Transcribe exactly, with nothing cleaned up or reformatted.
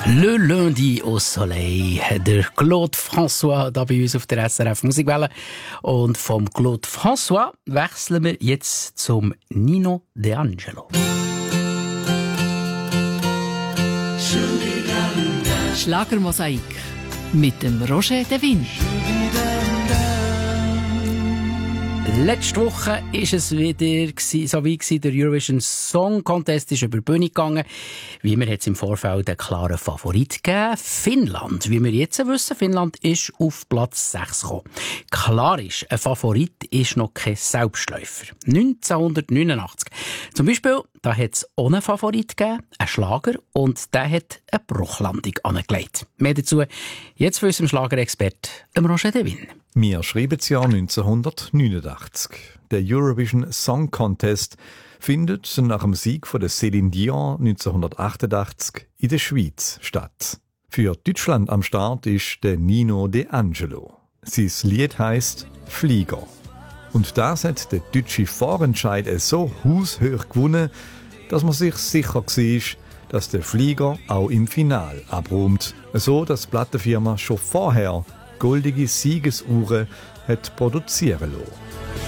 Le Lundi au Soleil, der Claude François da bei uns auf der S R F Musikwelle. Und vom Claude François wechseln wir jetzt zum Nino De Angelo. Schlagermosaik mit dem Roger De Win. Letzte Woche war es wieder so wie der Eurovision Song Contest ist über die Bühne gegangen. Wie wir jetzt im Vorfeld einen klaren Favorit gegeben. Finnland. Wie wir jetzt wissen, Finnland ist auf Platz sechs gekommen. Klar ist, ein Favorit ist noch kein Selbstläufer. neunzehnhundertneunundachtzig. Zum Beispiel, da hat es auch einen Favorit gegeben, einen Schlager, und der hat eine Bruchlandung angelegt. Mehr dazu jetzt von unserem Schlagerexpert Roger De Win. Wir schreiben das Jahr neunzehnhundertneunundachtzig. Der Eurovision Song Contest findet nach dem Sieg von der Céline Dion neunzehnhundertachtundachtzig in der Schweiz statt. Für Deutschland am Start ist der Nino De Angelo. Sein Lied heisst «Flieger». Und das hat der deutsche Vorentscheid so haushoch gewonnen, dass man sich sicher war, dass der Flieger auch im Finale abräumt. So, dass die Plattenfirma schon vorher goldige Siegesuhren hat produzieren lassen.